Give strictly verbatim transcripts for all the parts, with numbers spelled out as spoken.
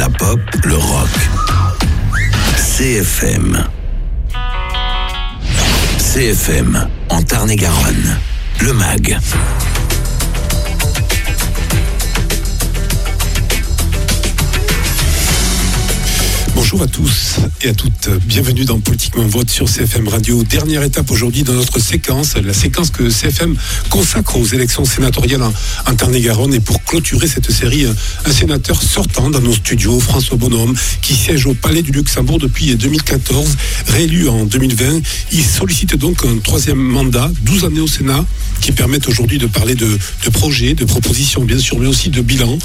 La pop, le rock. C F M. C F M, en Tarn-et-Garonne. Le Mag. Bonjour à tous et à toutes, bienvenue dans Politiquement Vote sur C F M Radio. Dernière étape aujourd'hui dans notre séquence, la séquence que C F M consacre aux élections sénatoriales en, en Tarn-et-Garonne. Et pour clôturer cette série, un sénateur sortant dans nos studios, François Bonhomme, qui siège au Palais du Luxembourg depuis deux mille quatorze, réélu en deux mille vingt. Il sollicite donc un troisième mandat, douze années au Sénat, qui permettent aujourd'hui de parler de, de projets, de propositions bien sûr, mais aussi de bilan.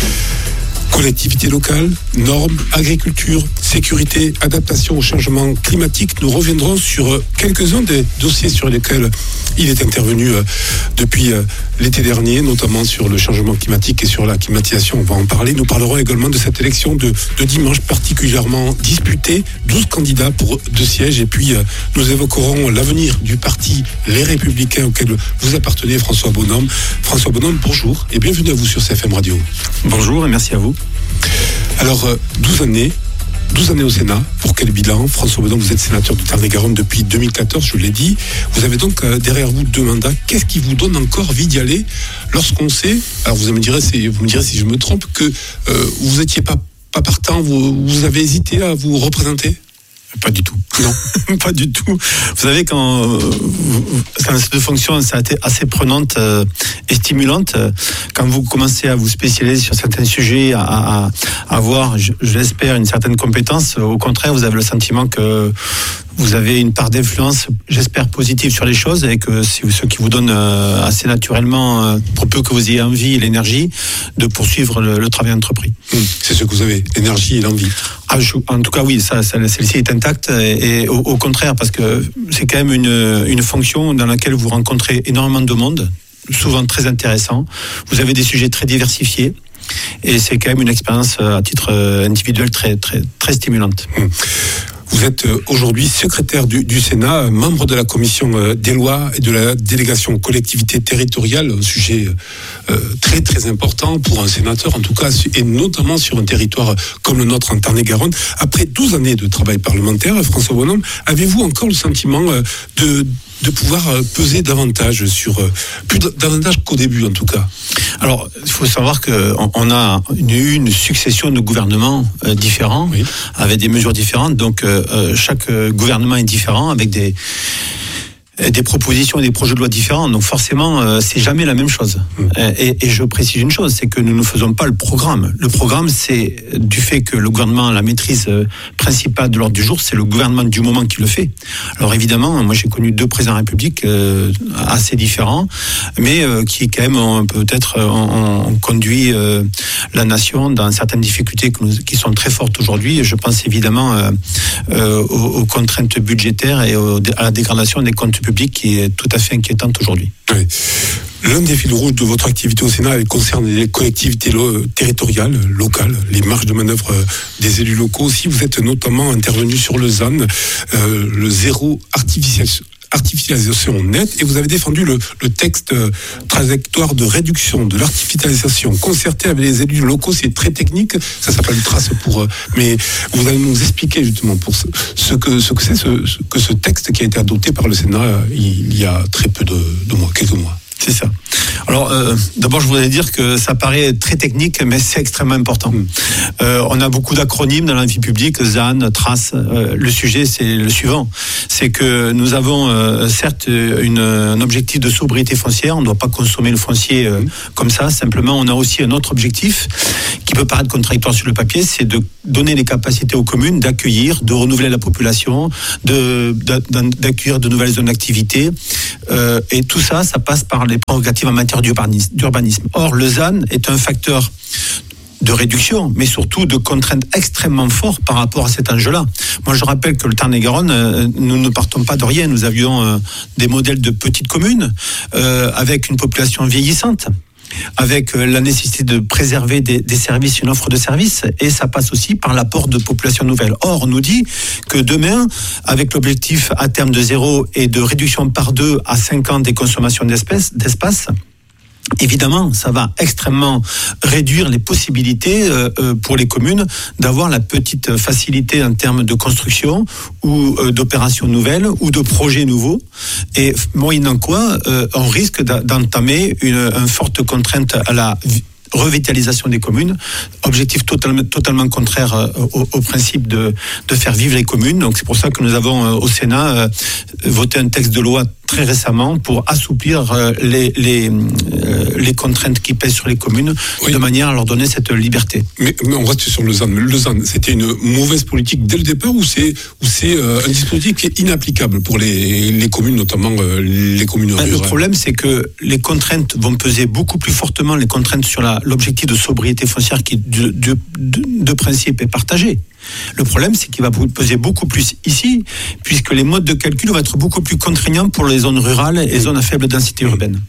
Collectivités locales, normes, agriculture, sécurité, adaptation au changement climatique. Nous reviendrons sur quelques-uns des dossiers sur lesquels il est intervenu depuis l'été dernier, notamment sur le changement climatique et sur la climatisation. On va en parler. Nous parlerons également de cette élection de, de dimanche particulièrement disputée. douze candidats pour deux sièges. Et puis, nous évoquerons l'avenir du parti Les Républicains auquel vous appartenez, François Bonhomme. François Bonhomme, bonjour et bienvenue à vous sur C F M Radio. Bonjour et merci à vous. Alors, douze années, douze années au Sénat, pour quel bilan? François Bonhomme, vous êtes sénateur de Tarn-et-Garonne depuis deux mille quatorze, je l'ai dit. Vous avez donc euh, derrière vous deux mandats. Qu'est-ce qui vous donne encore envie d'y aller lorsqu'on sait, alors vous me direz, c'est, vous me direz si je me trompe, que euh, vous n'étiez pas, pas partant, vous, vous avez hésité à vous représenter? Pas du tout. Non, pas du tout. Vous savez, quand euh, cette fonction, ça a été assez prenante euh, et stimulante. Quand vous commencez à vous spécialiser sur certains sujets, à, à, à avoir, je, je l'espère, une certaine compétence, au contraire, vous avez le sentiment que vous avez une part d'influence, j'espère, positive sur les choses et que c'est ce qui vous donne euh, assez naturellement, euh, pour peu que vous ayez envie et l'énergie, de poursuivre le, le travail entrepris. Mmh, c'est ce que vous avez, l'énergie et l'envie. Ah, je, en tout cas, oui, ça, ça, celle-ci est intacte et, et au, au contraire, parce que c'est quand même une, une fonction dans laquelle vous rencontrez énormément de monde, souvent très intéressant. Vous avez des sujets très diversifiés. Et c'est quand même une expérience à titre individuel très, très, très stimulante. Mmh. Vous êtes aujourd'hui secrétaire du, du Sénat, membre de la commission des lois et de la délégation collectivité territoriale, un sujet euh, très très important pour un sénateur en tout cas, et notamment sur un territoire comme le nôtre en Tarn-et-Garonne. Après douze années de travail parlementaire, François Bonhomme, avez-vous encore le sentiment de de pouvoir peser davantage sur, plus davantage qu'au début en tout cas? Alors, il faut savoir qu'on a eu une succession de gouvernements euh, différents, oui, avec des mesures différentes. Donc, euh, chaque gouvernement est différent, avec des des propositions et des projets de loi différents. Donc forcément, euh, c'est jamais la même chose. Mmh. Et, et je précise une chose, c'est que nous ne faisons pas le programme. Le programme, c'est du fait que le gouvernement a la maîtrise principale de l'ordre du jour, c'est le gouvernement du moment qui le fait. Alors évidemment, moi j'ai connu deux présidents de la République euh, assez différents, mais euh, qui quand même ont, peut-être ont, ont conduit euh, la nation dans certaines difficultés que nous, qui sont très fortes aujourd'hui. Je pense évidemment euh, euh, aux, aux contraintes budgétaires et aux, à la dégradation des comptes publics qui est tout à fait inquiétante aujourd'hui. Oui. L'un des fils rouges de votre activité au Sénat concerne les collectivités lo- territoriales, locales, les marges de manœuvre des élus locaux. Aussi, vous êtes notamment intervenu sur le Z A N, euh, le zéro artificialisation. artificialisation nette, et vous avez défendu le, le texte euh, trajectoire de réduction de l'artificialisation concertée avec les élus locaux. C'est très technique, ça s'appelle trace pour... Euh, mais vous allez nous expliquer justement pour ce, ce que ce que c'est ce, ce, que ce texte qui a été adopté par le Sénat euh, il, il y a très peu de, de mois, quelques mois. C'est ça. Alors, euh, d'abord, je voudrais dire que ça paraît très technique, mais c'est extrêmement important. Mmh. Euh, on a beaucoup d'acronymes dans la vie publique, Z A N, Trace. Euh, le sujet, c'est le suivant. C'est que nous avons, euh, certes, une, un objectif de sobriété foncière. On ne doit pas consommer le foncier euh, mmh. comme ça. Simplement, on a aussi un autre objectif qui peut paraître contradictoire sur le papier, c'est de donner les capacités aux communes d'accueillir, de renouveler la population, de, d'accueillir de nouvelles zones d'activité. Euh, et tout ça, ça passe par les prérogatives en matière d'urbanisme. Or, le Z A N est un facteur de réduction, mais surtout de contraintes extrêmement fortes par rapport à cet enjeu-là. Moi, je rappelle que le Tarn-et-Garonne, euh, nous ne partons pas de rien. Nous avions euh, des modèles de petites communes euh, avec une population vieillissante, avec la nécessité de préserver des, des services, une offre de services, et ça passe aussi par l'apport de populations nouvelles. Or, on nous dit que demain, avec l'objectif à terme de zéro et de réduction par deux à cinq ans des consommations d'espèces, d'espace, Évidemment, ça va extrêmement réduire les possibilités euh, pour les communes d'avoir la petite facilité en termes de construction ou euh, d'opérations nouvelles ou de projets nouveaux. Et moyennant quoi, euh, on risque d'entamer une, une forte contrainte à la revitalisation des communes, objectif totalement, totalement contraire euh, au, au principe de, de faire vivre les communes. Donc c'est pour ça que nous avons euh, au Sénat euh, voté un texte de loi très récemment pour assouplir euh, les, les, euh, les contraintes qui pèsent sur les communes, oui, de manière à leur donner cette liberté. Mais, mais on reste sur le Z A N. Le Z A N, c'était une mauvaise politique dès le départ ou c'est, ou c'est euh, un dispositif qui est inapplicable pour les, les communes, notamment euh, les communes rurales? Le problème, c'est que les contraintes vont peser beaucoup plus fortement, les contraintes sur la, l'objectif de sobriété foncière qui, de, de, de, de principe, est partagé. Le problème, c'est qu'il va peser beaucoup plus ici, puisque les modes de calcul vont être beaucoup plus contraignants pour les zones rurales et les zones à faible densité urbaine.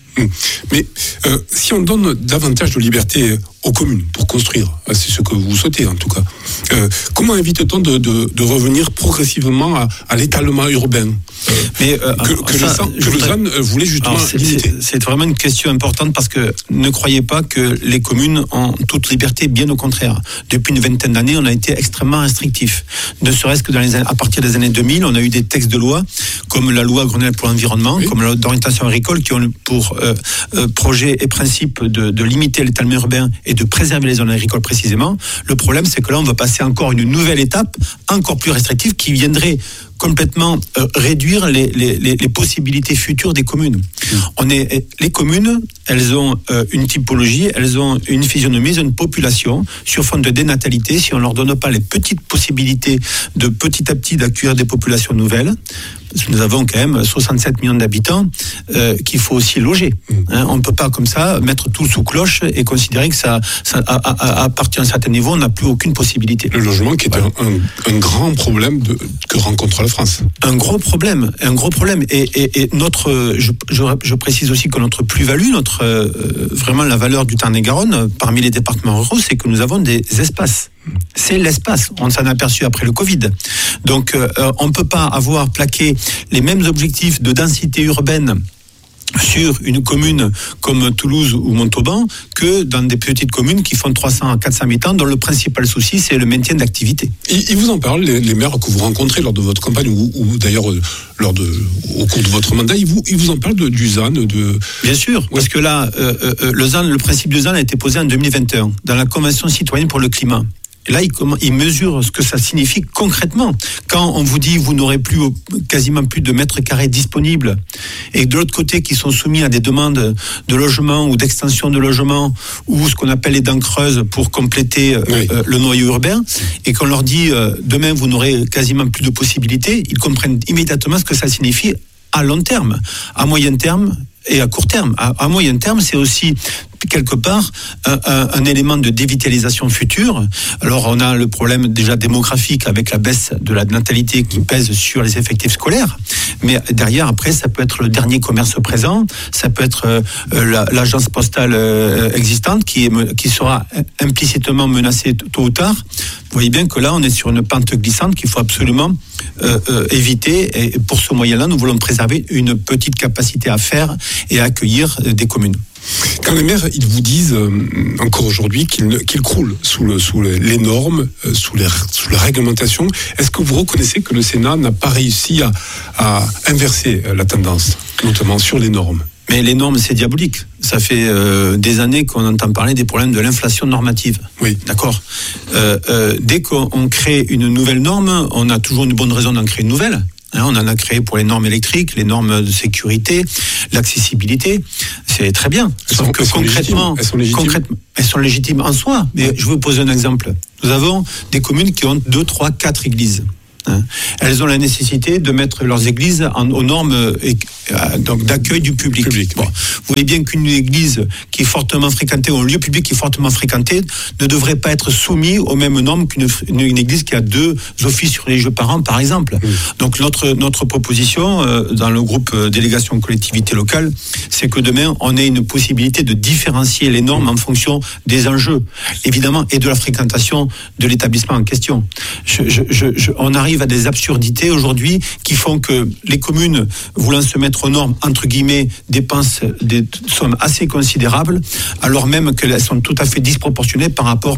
Mais euh, si on donne davantage de liberté aux communes pour construire, c'est ce que vous souhaitez en tout cas, euh, comment évite-t-on de, de, de revenir progressivement à, à l'étalement urbain euh, Mais, euh, que, que, ça, le, que voudrais... le Z A N voulait justement alors, c'est, limiter. C'est, c'est vraiment une question importante parce que ne croyez pas que les communes ont toute liberté, bien au contraire. Depuis une vingtaine d'années, on a été extrêmement restrictif. Ne serait-ce que dans les, à partir des années deux mille, on a eu des textes de loi comme la loi Grenelle pour l'environnement, oui, comme la loi d'orientation agricole qui ont pour euh, euh, projet et principe de, de limiter l'étalement urbain et de préserver les zones agricoles précisément. Le problème, c'est que là, on va passer encore une nouvelle étape, encore plus restrictive, qui viendrait complètement euh, réduire les, les, les possibilités futures des communes. Mmh. On est, les communes, elles ont euh, une typologie, elles ont une physionomie, elles ont une population sur fond de dénatalité. Si on ne leur donne pas les petites possibilités de petit à petit d'accueillir des populations nouvelles, parce que nous avons quand même soixante-sept millions d'habitants euh, qu'il faut aussi loger. Hein, on ne peut pas comme ça mettre tout sous cloche et considérer que ça, ça à, à, à partir d'un certain niveau, on n'a plus aucune possibilité. Le logement qui est ouais. un, un grand problème de, que rencontre la France. Un gros problème, un gros problème. Et, et, et notre, je, je, je précise aussi que notre plus-value, notre euh, vraiment la valeur du Tarn-et-Garonne parmi les départements ruraux, c'est que nous avons des espaces. C'est l'espace. On s'en a aperçu après le Covid. Donc, euh, on ne peut pas avoir plaqué les mêmes objectifs de densité urbaine sur une commune comme Toulouse ou Montauban que dans des petites communes qui font trois cents à quatre cents habitants dont le principal souci c'est le maintien d'activité. Ils, ils vous en parlent, les, les maires que vous rencontrez lors de votre campagne ou, ou d'ailleurs lors de, au cours de votre mandat, ils vous, ils vous en parlent de, du Z A N de... Bien sûr, ouais. Parce que là, euh, euh, le Z A N, le principe du Z A N a été posé en deux mille vingt et un dans la Convention citoyenne pour le climat. Et là, il, il mesure ce que ça signifie concrètement. Quand on vous dit vous n'aurez plus quasiment plus de mètres carrés disponibles, et de l'autre côté qui sont soumis à des demandes de logement ou d'extension de logement ou ce qu'on appelle les dents creuses pour compléter oui. euh, le noyau urbain, et qu'on leur dit euh, demain vous n'aurez quasiment plus de possibilités, ils comprennent immédiatement ce que ça signifie à long terme, à moyen terme et à court terme. À, à moyen terme, c'est aussi quelque part un, un, un élément de dévitalisation future. Alors on a le problème déjà démographique avec la baisse de la natalité qui pèse sur les effectifs scolaires, mais derrière après ça peut être le dernier commerce présent, ça peut être euh, la, l'agence postale euh, existante qui, est, qui sera implicitement menacée tôt ou tard. Vous voyez bien que là on est sur une pente glissante qu'il faut absolument euh, euh, éviter, et pour ce moyen-là nous voulons préserver une petite capacité à faire et à accueillir euh, des communes. Quand les maires, ils vous disent euh, encore aujourd'hui qu'ils, qu'ils croulent sous, le, sous les normes, euh, sous, les, sous la réglementation, est-ce que vous reconnaissez que le Sénat n'a pas réussi à, à inverser la tendance, notamment sur les normes ? Mais les normes, c'est diabolique. Ça fait euh, des années qu'on entend parler des problèmes de l'inflation normative. Oui. D'accord. Euh, euh, dès qu'on crée une nouvelle norme, on a toujours une bonne raison d'en créer une nouvelle. Hein, on en a créé pour les normes électriques, les normes de sécurité, l'accessibilité. C'est très bien. Elles Sauf sont, que elles concrètement, elles sont légitimes. concrètement, elles sont légitimes en soi. Mais ouais. Je vais vous poser un exemple. Nous avons des communes qui ont deux, trois, quatre églises. Hein. Elles ont la nécessité de mettre leurs églises en, aux normes euh, donc d'accueil du public. public bon. Oui. Vous voyez bien qu'une église qui est fortement fréquentée, ou un lieu public qui est fortement fréquenté, ne devrait pas être soumis aux mêmes normes qu'une une, une église qui a deux offices religieux par an, par exemple. Oui. Donc notre notre proposition euh, dans le groupe euh, délégation collectivité locale, c'est que demain on ait une possibilité de différencier les normes oui. en fonction des enjeux, évidemment, et de la fréquentation de l'établissement en question. Je, je, je, je, on arrive arrive à des absurdités aujourd'hui qui font que les communes, voulant se mettre aux normes, entre guillemets, dépensent des sommes assez considérables, alors même qu'elles sont tout à fait disproportionnées par rapport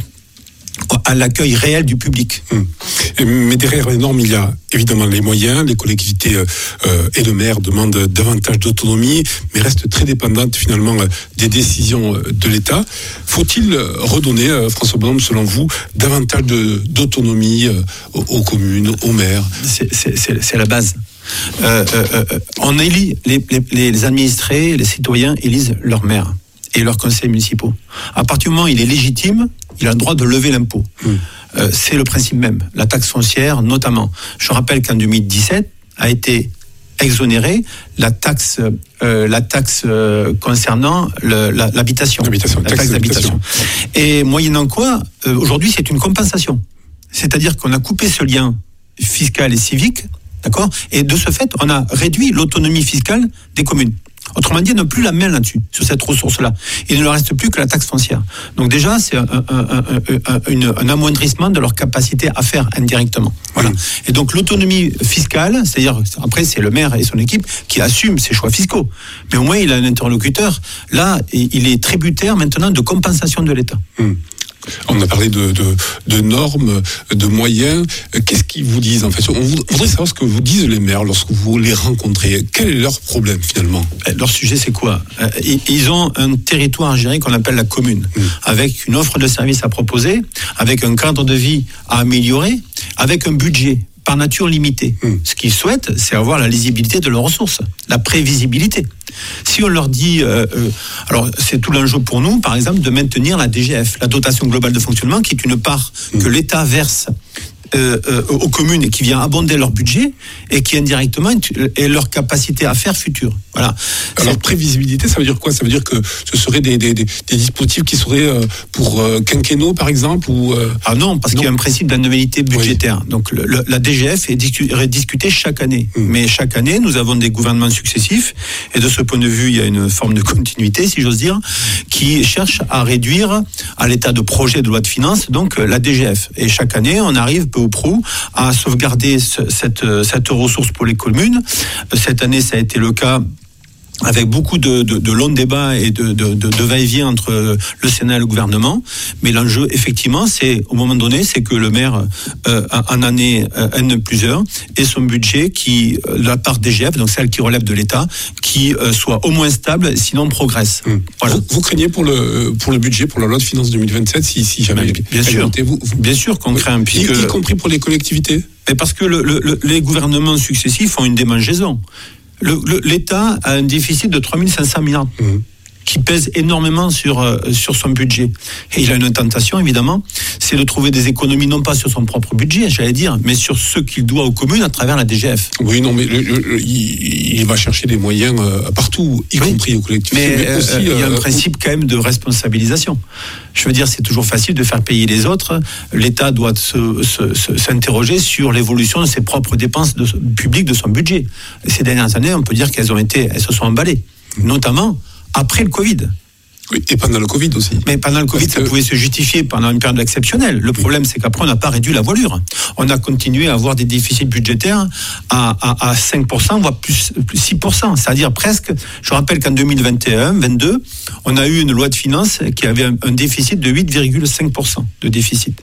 à l'accueil réel du public. Hum. Mais derrière les normes, il y a évidemment les moyens. Les collectivités euh, et le maire demandent davantage d'autonomie, mais restent très dépendantes finalement des décisions de l'État. Faut-il redonner, euh, François Bonhomme, selon vous, davantage de, d'autonomie euh, aux, aux communes, aux maires ? c'est, c'est, c'est, c'est la base. Euh, euh, euh, on élit, les, les, les administrés, les citoyens élisent leurs maires et leurs conseils municipaux. À partir du moment où il est légitime, il a le droit de lever l'impôt. Mmh. Euh, c'est le principe même. La taxe foncière, notamment. Je rappelle qu'en deux mille dix-sept a été exonérée la taxe, euh, la taxe euh, concernant le, la, l'habitation. l'habitation. La taxe, taxe d'habitation. d'habitation. Et moyennant quoi, euh, aujourd'hui, c'est une compensation. C'est-à-dire qu'on a coupé ce lien fiscal et civique, d'accord ? Et de ce fait, on a réduit l'autonomie fiscale des communes. Autrement dit, on n'a plus la main là-dessus, sur cette ressource-là. Il ne leur reste plus que la taxe foncière. Donc déjà, c'est un, un, un, un, un, un amoindrissement de leur capacité à faire indirectement. Voilà. Oui. Et donc l'autonomie fiscale, c'est-à-dire, après, c'est le maire et son équipe qui assument ses choix fiscaux. Mais au moins, il a un interlocuteur. Là, il est tributaire maintenant de compensation de l'État. Hum. On a parlé de, de, de normes, de moyens. Qu'est-ce qu'ils vous disent en fait ? On voudrait savoir ce que vous disent les maires lorsque vous les rencontrez. Quel est leur problème finalement ? Leur sujet, c'est quoi ? Ils ont un territoire à gérer qu'on appelle la commune, mmh. avec une offre de services à proposer, avec un cadre de vie à améliorer, avec un budget par nature limité. Mmh. Ce qu'ils souhaitent, c'est avoir la lisibilité de leurs ressources, la prévisibilité. Si on leur dit, euh, euh, alors c'est tout l'enjeu pour nous, par exemple, de maintenir la D G F, la dotation globale de fonctionnement, qui est une part mmh. que l'État verse euh, euh, aux communes et qui vient abonder leur budget et qui indirectement est leur capacité à faire future. Voilà. Alors c'est... prévisibilité, ça veut dire quoi ? Ça veut dire que ce seraient des, des, des, des dispositifs qui seraient euh, pour euh, quinquennaux par exemple ou euh... Ah non, parce non. qu'il y a un principe d'annualité budgétaire. Oui. Donc le, le, la D G F est discu- discutée chaque année. Mmh. Mais chaque année, nous avons des gouvernements successifs et de ce point de vue, il y a une forme de continuité, si j'ose dire, qui cherche à réduire à l'état de projet de loi de finances, donc la D G F. Et chaque année, on arrive peu ou prou à sauvegarder ce, cette, cette ressource pour les communes. Cette année, ça a été le cas avec beaucoup de, de, de longs débats et de, de, de, de va-et-vient entre le Sénat et le gouvernement. Mais l'enjeu, effectivement, c'est, au moment donné, c'est que le maire, euh, en année euh, N plus un, ait son budget qui, la part D G F, donc celle qui relève de l'État, qui euh, soit au moins stable, sinon progresse. Hum. Voilà. Vous, vous craignez pour le, pour le budget, pour la loi de finances deux mille vingt-sept, si, si jamais... Bien sûr, vous, vous... bien sûr qu'on craint. Y, puisque... y compris pour les collectivités ? Et parce que le, le, les gouvernements successifs ont une démangeaison. Le, le, L'État a un déficit de trois mille cinq cents milliards mmh. qui pèse énormément sur, euh, sur son budget. Et il a une tentation, évidemment, c'est de trouver des économies, non pas sur son propre budget, j'allais dire, mais sur ce qu'il doit aux communes à travers la D G F. Oui, non, mais le, le, il, il va chercher des moyens euh, partout, y oui. compris aux collectivités. Mais, mais aussi, euh, il y a un euh, principe quand même de responsabilisation. Je veux dire, c'est toujours facile de faire payer les autres. L'État doit se, se, se, s'interroger sur l'évolution de ses propres dépenses de, publiques de son budget. Et ces dernières années, on peut dire qu'elles ont été, elles se sont emballées, notamment après le Covid. Oui, et pendant le Covid aussi. Mais pendant le Covid, Parce ça que... pouvait se justifier pendant une période exceptionnelle. Le problème, oui. c'est qu'après, on n'a pas réduit la voilure. On a continué à avoir des déficits budgétaires à, à, à cinq pour cent, voire plus, plus six pour cent. C'est-à-dire presque, je rappelle qu'en deux mille vingt et un vingt-deux, on a eu une loi de finances qui avait un, un déficit de huit virgule cinq pour cent de déficit.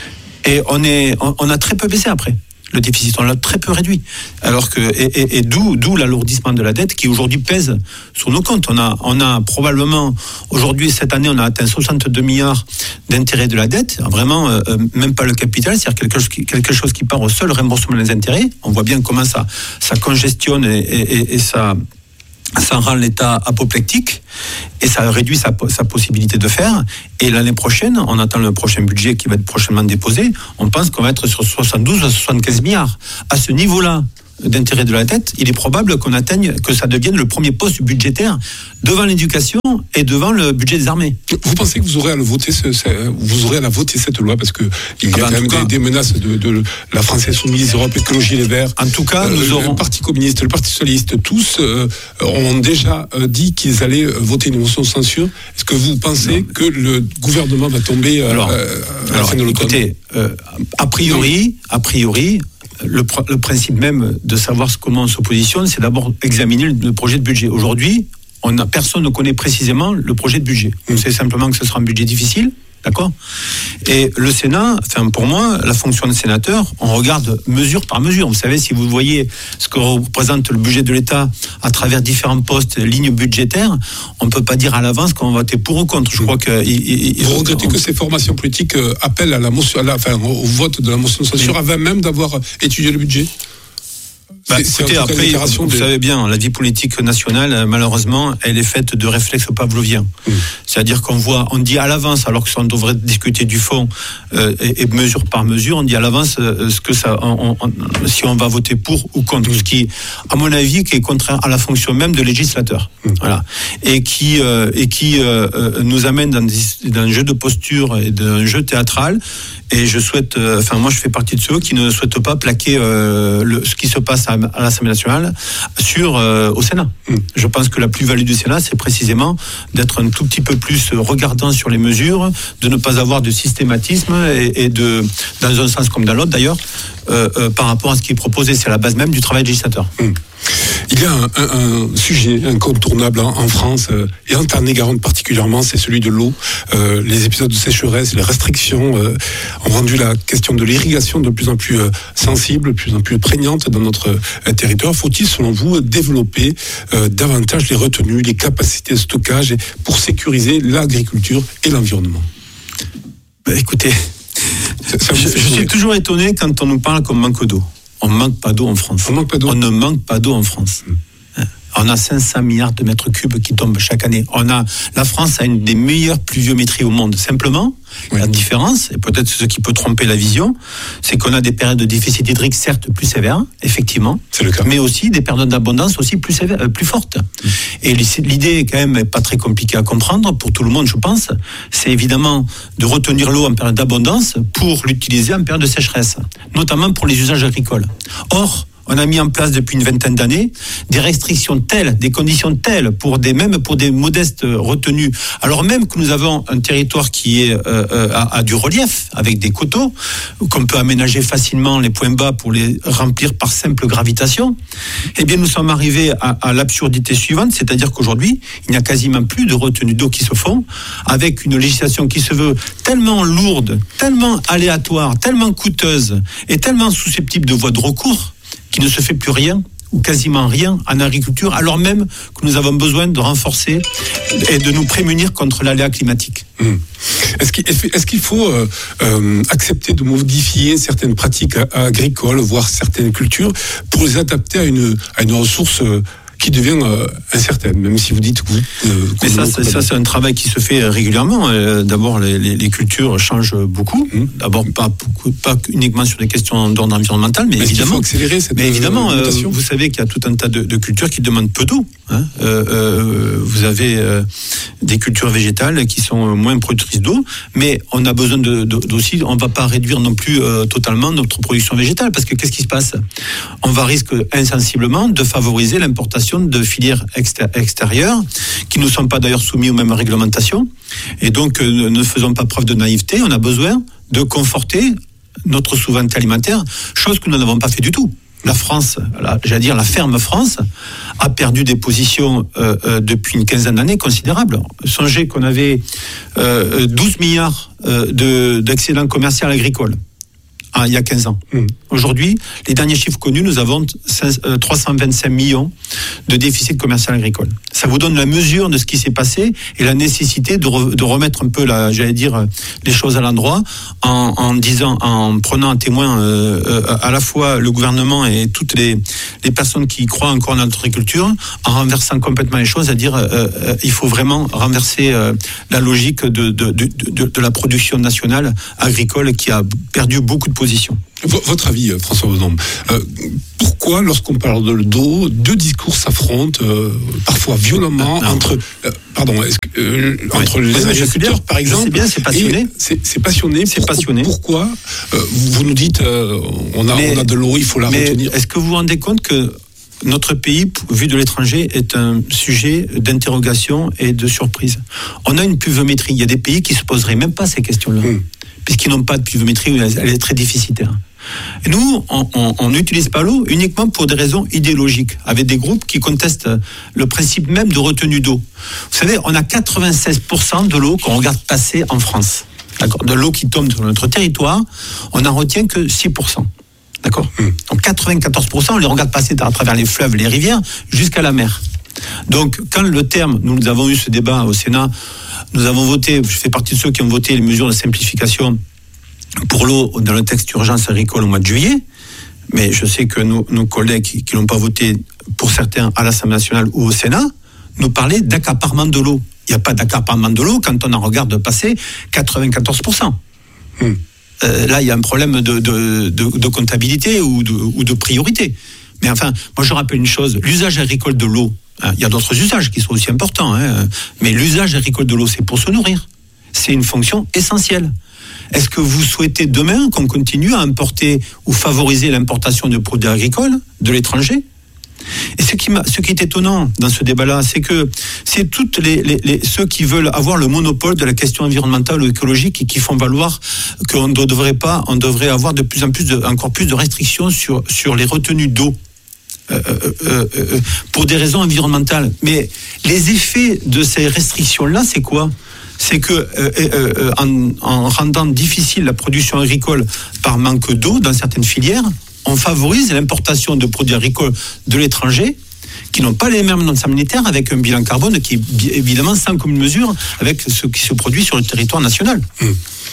Et on, est, on, on a très peu baissé après. Le déficit, on l'a très peu réduit. Alors que, et, et, et d'où, d'où l'alourdissement de la dette qui aujourd'hui pèse sur nos comptes. On a, on a probablement, aujourd'hui, cette année, on a atteint soixante-deux milliards d'intérêts de la dette. Vraiment, euh, même pas le capital, c'est-à-dire quelque chose qui, quelque chose qui part au seul remboursement des intérêts. On voit bien comment ça, ça congestionne et, et, et ça, ça rend l'État apoplectique et ça réduit sa, sa possibilité de faire. Et l'année prochaine, on attend le prochain budget qui va être prochainement déposé, on pense qu'on va être sur soixante-douze à soixante-quinze milliards. À ce niveau-là d'intérêt de la dette, il est probable qu'on atteigne, que ça devienne le premier poste budgétaire devant l'éducation et devant le budget des armées. Vous pensez que vous aurez à le voter, ce, ce, vous aurez à la voter cette loi parce que il y a ah ben quand même cas, des, des menaces de, de la France Insoumise, Europe Écologie Les Verts. En tout cas, nous euh, aurons le Parti communiste, le Parti socialiste, tous euh, ont déjà euh, dit qu'ils allaient voter une motion de censure. Est-ce que vous pensez non. que le gouvernement va tomber euh, alors, euh, à alors, la fin de l'automne ? Écoutez, euh, a priori, a priori. le, le principe même de savoir comment on se positionne, c'est d'abord examiner le, le projet de budget. Aujourd'hui, on a, personne ne connaît précisément le projet de budget. On sait simplement que ce sera un budget difficile. D'accord ? Et le Sénat, enfin pour moi, la fonction de sénateur, on regarde mesure par mesure. Vous savez, si vous voyez ce que représente le budget de l'État à travers différents postes, lignes budgétaires, on ne peut pas dire à l'avance qu'on va voter pour ou contre. Je crois que... Il, il, vous regrettez on... que ces formations politiques appellent à la motion, à la, enfin, au vote de la motion de censure, oui. avant même d'avoir étudié le budget ? Bah, écoutez, après, vous de... savez bien, la vie politique nationale, malheureusement, elle est faite de réflexes pavloviens. Mmh. C'est-à-dire qu'on voit, on dit à l'avance, alors qu'on devrait discuter du fond euh, et, et mesure par mesure, on dit à l'avance euh, ce que ça, on, on, si on va voter pour ou contre, mmh. ce qui, à mon avis, qui est contraire à la fonction même de législateur. Mmh. Voilà, et qui euh, et qui euh, euh, nous amène dans, des, dans un jeu de posture et d'un jeu théâtral. Et je souhaite, euh, enfin moi je fais partie de ceux qui ne souhaitent pas plaquer euh, le, ce qui se passe à, à l'Assemblée nationale sur euh, au Sénat. Mmh. Je pense que la plus-value du Sénat, c'est précisément d'être un tout petit peu plus regardant sur les mesures, de ne pas avoir de systématisme et, et de, dans un sens comme dans l'autre d'ailleurs, euh, euh, par rapport à ce qui est proposé. C'est la base même du travail législateur. Mmh. Il y a un, un, un sujet incontournable en, en France, euh, et en Tarn-et-Garonne particulièrement, c'est celui de l'eau. Euh, les épisodes de sécheresse, les restrictions euh, ont rendu la question de l'irrigation de plus en plus euh, sensible, de plus en plus prégnante dans notre euh, territoire. Faut-il, selon vous, développer euh, davantage les retenues, les capacités de stockage pour sécuriser l'agriculture et l'environnement ? Bah, écoutez, ça, ça je, je suis toujours étonné quand on nous parle qu'on manque d'eau. On ne manque pas d'eau en France. On, manque pas d'eau. On ne manque pas d'eau en France. Mmh. On a cinq cents milliards de mètres cubes qui tombent chaque année. On a, la France a une des meilleures pluviométries au monde. Simplement, oui. La différence, et peut-être ce qui peut tromper la vision, c'est qu'on a des périodes de déficit hydrique certes plus sévères, effectivement, c'est le cas. Mais aussi des périodes d'abondance aussi plus sévères, euh, plus fortes. Mmh. Et l'idée est quand même pas très compliquée à comprendre pour tout le monde, je pense. C'est évidemment de retenir l'eau en période d'abondance pour l'utiliser en période de sécheresse, notamment pour les usages agricoles. Or, on a mis en place depuis une vingtaine d'années des restrictions telles, des conditions telles, pour des, même pour des modestes retenues, alors même que nous avons un territoire qui est, euh, a, a du relief, avec des coteaux, qu'on peut aménager facilement les points bas pour les remplir par simple gravitation. Eh bien, nous sommes arrivés à, à l'absurdité suivante, c'est-à-dire qu'aujourd'hui, il n'y a quasiment plus de retenues d'eau qui se font, avec une législation qui se veut tellement lourde, tellement aléatoire, tellement coûteuse, et tellement susceptible de voies de recours, qu'il ne se fait plus rien, ou quasiment rien, en agriculture, alors même que nous avons besoin de renforcer et de nous prémunir contre l'aléa climatique. Mmh. Est-ce qu'il, est-ce qu'il faut euh, euh, accepter de modifier certaines pratiques agricoles, voire certaines cultures, pour les adapter à une, à une ressource euh, qui devient euh, incertaine, même si vous dites que vous... Euh, Mais ça, c'est, ça, c'est un travail qui se fait régulièrement. Euh, d'abord, les, les, les cultures changent beaucoup. Mmh. D'abord, pas, pas uniquement sur des questions d'ordre environnemental, mais, mais évidemment... Il faut accélérer cette mais évidemment, euh, vous savez qu'il y a tout un tas de, de cultures qui demandent peu d'eau. Hein. Euh, euh, vous avez euh, des cultures végétales qui sont moins productrices d'eau, mais on a besoin de, de, d'aussi... On ne va pas réduire non plus euh, totalement notre production végétale, parce que qu'est-ce qui se passe ? On va risquer insensiblement de favoriser l'importation de filières extérieures qui ne sont pas d'ailleurs soumises aux mêmes réglementations, et donc euh, ne faisons pas preuve de naïveté. On a besoin de conforter notre souveraineté alimentaire, chose que nous n'avons pas fait du tout. La France, la, j'allais dire la ferme France, a perdu des positions euh, euh, depuis une quinzaine d'années considérables. Songez qu'on avait euh, douze milliards euh, de, d'excédent commercial agricole. Ah, il y a quinze ans. Mmh. Aujourd'hui, les derniers chiffres connus, nous avons trois cent vingt-cinq millions de déficit commercial agricole. Ça vous donne la mesure de ce qui s'est passé et la nécessité de, re, de remettre un peu, la, j'allais dire, les choses à l'endroit en, en disant, en prenant à témoin euh, euh, à la fois le gouvernement et toutes les, les personnes qui croient encore en notre agriculture, en renversant complètement les choses, c'est-à-dire euh, euh, il faut vraiment renverser euh, la logique de, de, de, de, de la production nationale agricole qui a perdu beaucoup de positions. Votre avis, François Bonhomme, euh, pourquoi, lorsqu'on parle de l'eau, deux discours s'affrontent, euh, parfois violemment, non. entre, euh, pardon, est-ce que, euh, oui. entre les oui, agriculteurs, par exemple, c'est bien, c'est passionné. C'est, c'est passionné. C'est pourquoi, passionné. Pourquoi euh, vous nous dites, euh, on, a, mais, on a de l'eau, il faut la mais retenir. Est-ce que vous vous rendez compte que notre pays, vu de l'étranger, est un sujet d'interrogation et de surprise. On a une pluviométrie. Il y a des pays qui ne se poseraient même pas ces questions-là, mmh. puisqu'ils n'ont pas de pluviométrie, elle est très déficitaire. Et nous, on n'utilise pas l'eau uniquement pour des raisons idéologiques, avec des groupes qui contestent le principe même de retenue d'eau. Vous savez, on a quatre-vingt-seize pour cent de l'eau qu'on regarde passer en France. D'accord ? De l'eau qui tombe sur notre territoire, on n'en retient que six pour cent. D'accord ? mmh. Donc quatre-vingt-quatorze pour cent, on les regarde passer à travers les fleuves, les rivières, jusqu'à la mer. Donc, quand le terme, nous, nous avons eu ce débat au Sénat, nous avons voté, je fais partie de ceux qui ont voté les mesures de simplification pour l'eau dans le texte d'urgence agricole au mois de juillet, mais je sais que nos, nos collègues qui, qui n'ont pas voté, pour certains, à l'Assemblée nationale ou au Sénat, nous parlaient d'accaparement de l'eau. Il n'y a pas d'accaparement de l'eau quand on en regarde passer quatre-vingt-quatorze pour cent. Mmh. Euh, là, il y a un problème de, de, de, de comptabilité ou de, ou de priorité. Mais enfin, moi je rappelle une chose, l'usage agricole de l'eau, hein, il y a d'autres usages qui sont aussi importants, hein, mais l'usage agricole de l'eau, c'est pour se nourrir. C'est une fonction essentielle. Est-ce que vous souhaitez demain qu'on continue à importer ou favoriser l'importation de produits agricoles de l'étranger ? Et ce qui, m'a, ce qui est étonnant dans ce débat-là, c'est que c'est toutes les, les, les ceux qui veulent avoir le monopole de la question environnementale ou écologique et qui font valoir qu'on ne devrait pas, on devrait avoir de plus en plus, de, encore plus de restrictions sur sur les retenues d'eau. Euh, euh, euh, pour des raisons environnementales. Mais les effets de ces restrictions-là, c'est quoi ? C'est que euh, euh, en, en rendant difficile la production agricole par manque d'eau dans certaines filières, on favorise l'importation de produits agricoles de l'étranger qui n'ont pas les mêmes normes sanitaires, avec un bilan carbone qui est évidemment sans commune mesure avec ce qui se produit sur le territoire national. Mmh.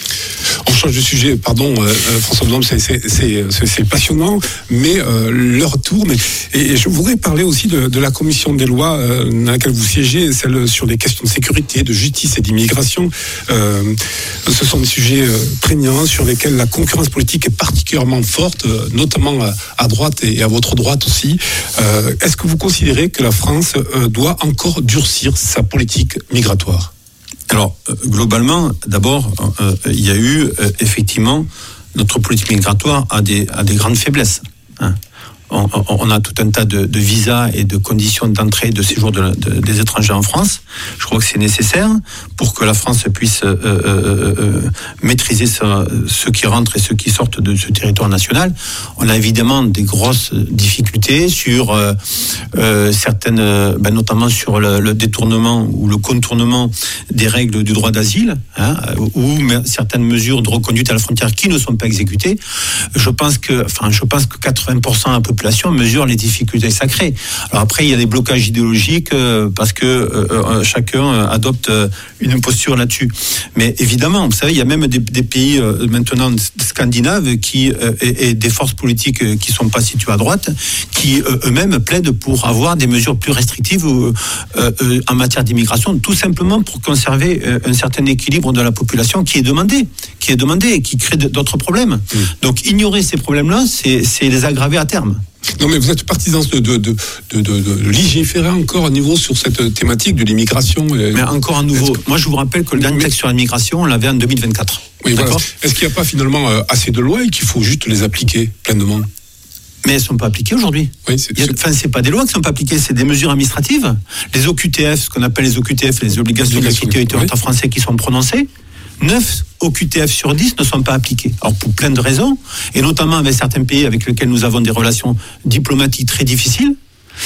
On change de sujet, pardon, euh, François Bonhomme, c'est, c'est, c'est, c'est passionnant, mais euh, l'heure tourne. Et, et je voudrais parler aussi de, de la commission des lois euh, dans laquelle vous siégez, celle sur les questions de sécurité, de justice et d'immigration. Euh, ce sont des sujets euh, prégnants sur lesquels la concurrence politique est particulièrement forte, euh, notamment à, à droite et à votre droite aussi. Euh, est-ce que vous considérez que la France euh, doit encore durcir sa politique migratoire ? Alors, euh, globalement, d'abord, euh, il y a eu, euh, effectivement, notre politique migratoire a des, a des grandes faiblesses. Hein. On, on a tout un tas de, de visas et de conditions d'entrée et de séjour de, de, des étrangers en France. Je crois que c'est nécessaire pour que la France puisse euh, euh, euh, maîtriser ça, ceux qui rentrent et ceux qui sortent de ce territoire national. On a évidemment des grosses difficultés sur euh, euh, certaines, ben notamment sur le, le détournement ou le contournement des règles du droit d'asile, hein, ou certaines mesures de reconduite à la frontière qui ne sont pas exécutées. Je pense que, enfin, je pense que quatre-vingts pour cent à peu près mesure les difficultés sacrées. Alors après, il y a des blocages idéologiques euh, parce que euh, chacun adopte euh, une posture là-dessus. Mais évidemment, vous savez, il y a même des, des pays euh, maintenant scandinaves qui euh, et, et des forces politiques euh, qui sont pas situées à droite, qui euh, eux-mêmes plaident pour avoir des mesures plus restrictives euh, euh, en matière d'immigration, tout simplement pour conserver euh, un certain équilibre de la population qui est demandé, qui est demandé et qui crée d'autres problèmes. Mmh. Donc ignorer ces problèmes-là, c'est, c'est les aggraver à terme. Non, mais vous êtes partisan de, de, de, de, de, de légiférer encore à nouveau sur cette thématique de l'immigration. Et... Mais encore à nouveau. Que... Moi, je vous rappelle que le dernier mais... texte sur l'immigration, on l'avait en deux mille vingt-quatre. Oui, d'accord. Voilà. Est-ce qu'il n'y a pas finalement assez de lois et qu'il faut juste les appliquer pleinement ? Mais elles ne sont pas appliquées aujourd'hui. Oui, c'est, c'est... Enfin, c'est pas des lois qui ne sont pas appliquées, c'est des mesures administratives. Les O Q T F, ce qu'on appelle les O Q T F, les obligations de quitter le territoire français qui sont prononcées, neuf O Q T F sur dix ne sont pas appliqués. Alors pour plein de raisons, et notamment avec certains pays avec lesquels nous avons des relations diplomatiques très difficiles.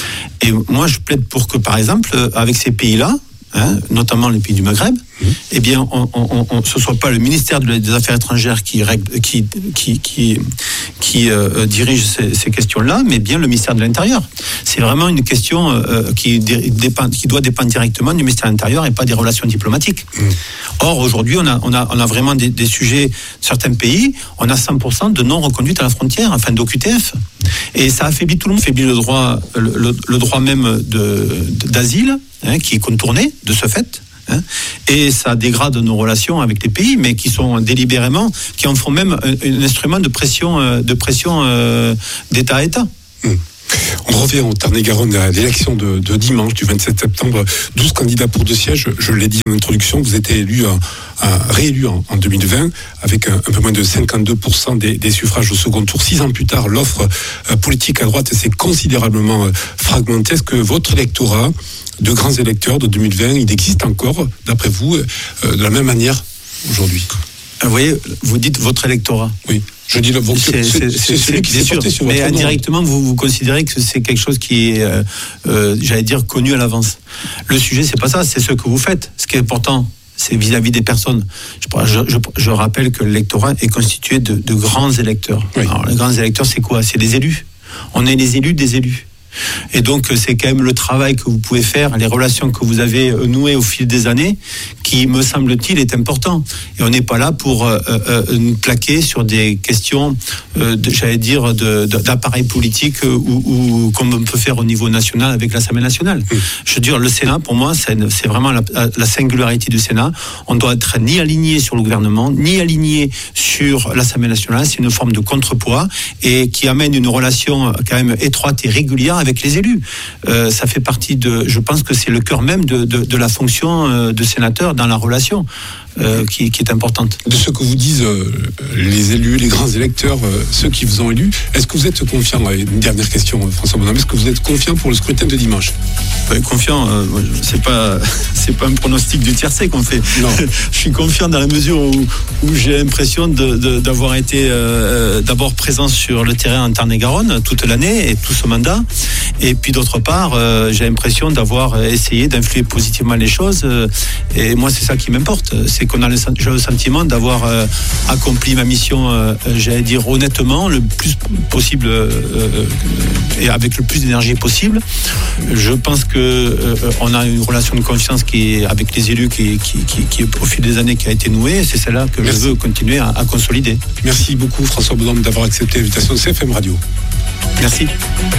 Et moi je plaide pour que, par exemple, avec ces pays-là, hein, notamment les pays du Maghreb, mmh. eh bien, on, on, on, ce ne soit pas le ministère des Affaires étrangères qui, qui, qui, qui, qui euh, dirige ces, ces questions-là, mais bien le ministère de l'Intérieur. C'est vraiment une question euh, qui, dépend, qui doit dépendre directement du ministère de l'Intérieur et pas des relations diplomatiques. Mmh. Or, aujourd'hui, on a, on a, on a vraiment des, des sujets, certains pays, on a cent pour cent de non-reconduite à la frontière, enfin d'O Q T F. Et ça affaiblit tout le monde, affaiblit le droit, le, le, le droit même de, d'asile, hein, qui est contourné de ce fait. Hein, et ça dégrade nos relations avec les pays, mais qui sont délibérément, qui en font même un, un instrument de pression, de pression euh, d'État à État. Mmh. On revient au Tarn-et-Garonne à l'élection de, de dimanche, du vingt-sept septembre. douze candidats pour deux sièges. Je l'ai dit en introduction, vous êtes élu, en, en, réélu en, en deux mille vingt avec un, un peu moins de cinquante-deux pour cent des, des suffrages au second tour. Six ans plus tard, l'offre euh, politique à droite s'est considérablement euh, fragmentée. Est-ce que votre électorat de grands électeurs de deux mille vingt, il existe encore, d'après vous, euh, de la même manière aujourd'hui ? Vous voyez, vous dites votre électorat. Oui. Je dis le bon, c'est, c'est, c'est, c'est celui qui s'est porté sur votre nom. Mais indirectement, vous, vous considérez que c'est quelque chose qui est, euh, euh, j'allais dire, connu à l'avance. Le sujet, c'est pas ça, c'est ce que vous faites. Ce qui est important, c'est vis-à-vis des personnes. Je, je, je rappelle que l'électorat est constitué de, de grands électeurs. Oui. Alors, les grands électeurs, c'est quoi? C'est des élus. On est les élus des élus. Et donc, c'est quand même le travail que vous pouvez faire, les relations que vous avez nouées au fil des années, qui, me semble-t-il, est important. Et on n'est pas là pour euh, euh, nous plaquer sur des questions, euh, de, j'allais dire, de, de, d'appareil politique euh, ou, ou comme on peut faire au niveau national avec l'Assemblée nationale. Mmh. Je veux dire, le Sénat, pour moi, c'est, c'est vraiment la, la singularité du Sénat. On doit être ni aligné sur le gouvernement, ni aligné sur l'Assemblée nationale. C'est une forme de contrepoids et qui amène une relation quand même étroite et régulière avec les élus. Euh, ça fait partie de, je pense que c'est le cœur même de, de, de la fonction euh, de sénateur dans la relation. Euh, qui, qui est importante. De ce que vous disent euh, les élus, les grands électeurs, euh, ceux qui vous ont élu, est-ce que vous êtes confiant? Une dernière question, François Bonhomme. Est-ce que vous êtes confiant pour le scrutin de dimanche? Ouais, confiant, euh, c'est pas, c'est pas un pronostic du tiercé qu'on fait. Non. Je suis confiant dans la mesure où, où j'ai l'impression de, de, d'avoir été euh, d'abord présent sur le terrain en Tarn-et-Garonne toute l'année et tout ce mandat. Et puis d'autre part, euh, j'ai l'impression d'avoir essayé d'influer positivement les choses. Euh, et moi, c'est ça qui m'importe. C'est qu'on a le, j'ai le sentiment d'avoir euh, accompli ma mission, euh, j'allais dire honnêtement, le plus possible euh, euh, et avec le plus d'énergie possible. Je pense que euh, on a une relation de confiance qui est avec les élus qui, qui, qui, qui au fil des années qui a été nouée. Et c'est celle-là que Merci. je veux continuer à, à consolider. Merci beaucoup François Bonhomme d'avoir accepté l'invitation de C F M Radio. Merci.